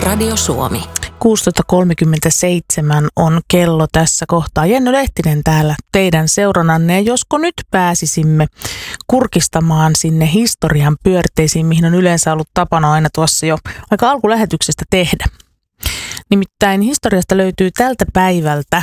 Radio Suomi. 16.37 on kello tässä kohtaa. Jenny Lehtinen täällä teidän seurannanne. Ja josko nyt pääsisimme kurkistamaan sinne historian pyörteisiin, mihin on yleensä ollut tapana aina tuossa jo aika alkulähetyksestä tehdä. Nimittäin historiasta löytyy tältä päivältä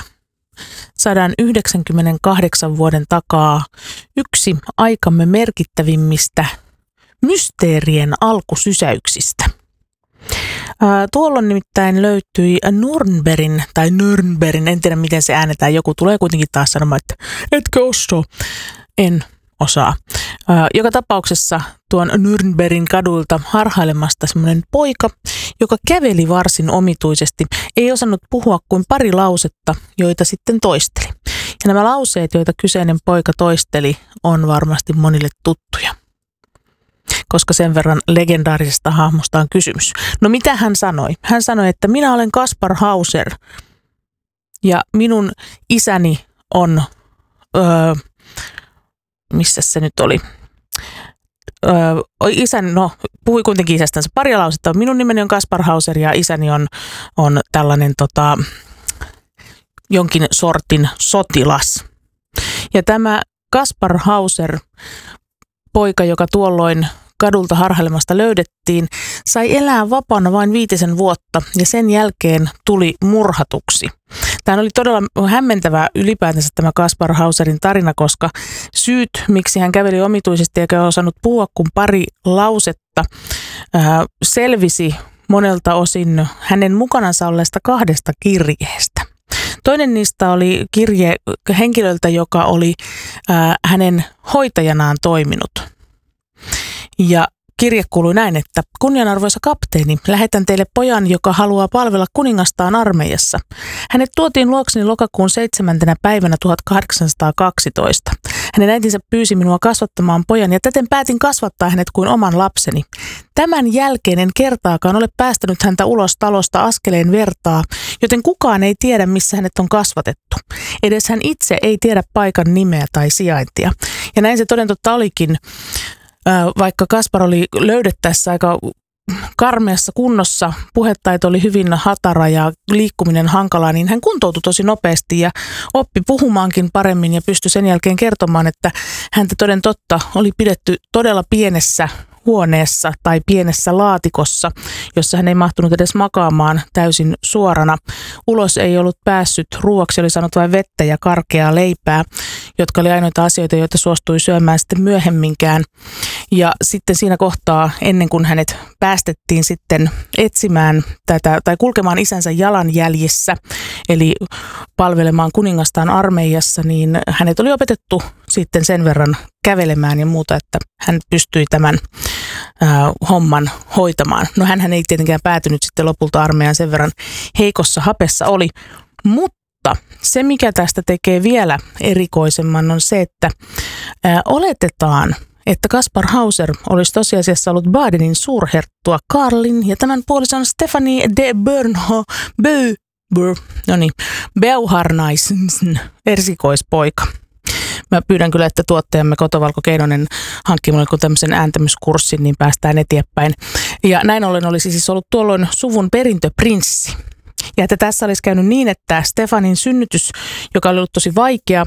198 vuoden takaa yksi aikamme merkittävimmistä mysteerien alkusysäyksistä. Tuolloin nimittäin löytyi Nürnbergin, en tiedä miten se äänetään, joku tulee kuitenkin taas sanomaan, että etkö osaa, en osaa. Joka tapauksessa tuon Nürnbergin kadulta harhailemasta semmoinen poika, joka käveli varsin omituisesti, ei osannut puhua kuin pari lausetta, joita sitten toisteli. Ja nämä lauseet, joita kyseinen poika toisteli, on varmasti monille tuttuja, koska sen verran legendaarisesta hahmosta on kysymys. No mitä hän sanoi? Hän sanoi, että minä olen Kaspar Hauser ja minun isäni on, missä se nyt oli? Puhui kuitenkin isästänsä pari lausetta. Minun nimeni on Kaspar Hauser ja isäni on tällainen jonkin sortin sotilas. Ja tämä Kaspar Hauser, poika, joka tuolloin kadulta harhailemasta löydettiin, sai elää vapaana vain 5 vuotta ja sen jälkeen tuli murhatuksi. Tämä oli todella hämmentävä ylipäätänsä tämä Kaspar Hauserin tarina, koska syyt, miksi hän käveli omituisesti eikä osannut puhua kuin pari lausetta, selvisi monelta osin hänen mukanansa olleesta 2 kirjeestä. Toinen niistä oli kirje henkilöltä, joka oli hänen hoitajanaan toiminut. Ja kirje kuului näin, että kunnianarvoisa kapteeni, lähetän teille pojan, joka haluaa palvella kuningastaan armeijassa. Hänet tuotiin luokseni lokakuun 7. päivänä 1812. Hänen äitinsä pyysi minua kasvattamaan pojan ja täten päätin kasvattaa hänet kuin oman lapseni. Tämän jälkeen en kertaakaan ole päästänyt häntä ulos talosta askeleen vertaa, joten kukaan ei tiedä, missä hänet on kasvatettu. Edes hän itse ei tiedä paikan nimeä tai sijaintia. Ja näin se toden totta olikin. Vaikka Kaspar oli löydettäessä aika karmeassa kunnossa, puhetaito oli hyvin hatara ja liikkuminen hankalaa, niin hän kuntoutui tosi nopeasti ja oppi puhumaankin paremmin ja pystyi sen jälkeen kertomaan, että häntä toden totta oli pidetty todella pienessä huoneessa tai pienessä laatikossa, jossa hän ei mahtunut edes makaamaan täysin suorana. Ulos ei ollut päässyt, ruuaksi oli saanut vain vettä ja karkeaa leipää, jotka oli ainoita asioita, joita suostui syömään sitten myöhemminkään. Ja sitten siinä kohtaa, ennen kuin hänet päästettiin sitten etsimään tätä tai kulkemaan isänsä jalanjäljissä, eli palvelemaan kuningastaan armeijassa, niin hänet oli opetettu sitten sen verran kävelemään ja muuta, että hän pystyi tämän homman hoitamaan. No hänhän ei tietenkään päätynyt sitten lopulta armeijaan, sen verran heikossa hapessa oli, mutta se mikä tästä tekee vielä erikoisemman on se, että oletetaan, että Kaspar Hauser olisi tosiasiassa ollut Badenin suurherttua Karlin ja tämän puolison Stephanie de Beauharnaisen esikoispoika. Mä pyydän kyllä, että tuottajamme Kotovalko Keinonen hankki mulle tämmöisen ääntämyskurssin, niin päästään eteenpäin. Ja näin ollen olisi siis ollut tuolloin suvun perintöprinssi. Ja että tässä olisi käynyt niin, että Stefanin synnytys, joka oli ollut tosi vaikea,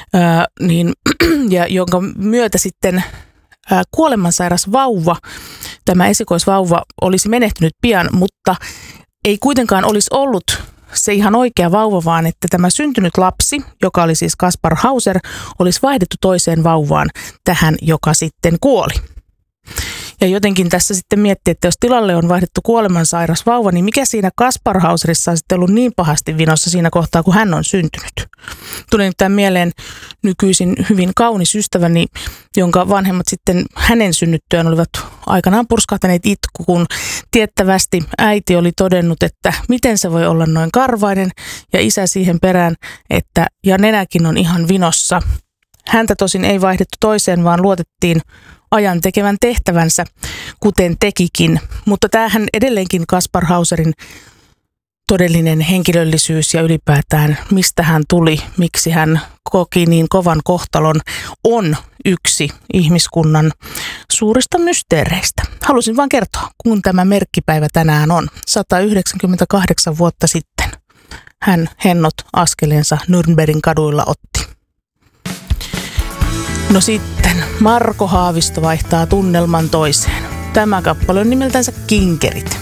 ja jonka myötä sitten kuolemansairas vauva, tämä esikoisvauva olisi menehtynyt pian, mutta ei kuitenkaan olisi ollut se ihan oikea vauva, vaan että tämä syntynyt lapsi, joka oli siis Kaspar Hauser, olisi vaihdettu toiseen vauvaan, tähän, joka sitten kuoli. Ja jotenkin tässä sitten miettii, että jos tilalle on vaihdettu kuolemansairas vauva, niin mikä siinä Kaspar Hauserissa on sitten ollut niin pahasti vinossa siinä kohtaa, kun hän on syntynyt. Tuli nyt tämän mieleen nykyisin hyvin kaunis ystäväni, jonka vanhemmat sitten hänen synnyttyään olivat aikanaan purskahtaneet itku, kun tiettävästi äiti oli todennut, että miten se voi olla noin karvainen, ja isä siihen perään, että ja nenäkin on ihan vinossa. Häntä tosin ei vaihdettu toiseen, vaan luotettiin ajan tekevän tehtävänsä, kuten tekikin. Mutta tämähän edelleenkin Kaspar Hauserin todellinen henkilöllisyys ja ylipäätään mistä hän tuli, miksi hän koki niin kovan kohtalon, on yksi ihmiskunnan suurista mysteereistä. Halusin vain kertoa, kun tämä merkkipäivä tänään on. 198 vuotta sitten hän hennot askelensa Nürnbergin kaduilla otti. No sitten Marko Haavisto vaihtaa tunnelman toiseen. Tämä kappale on nimeltänsä Kinkerit.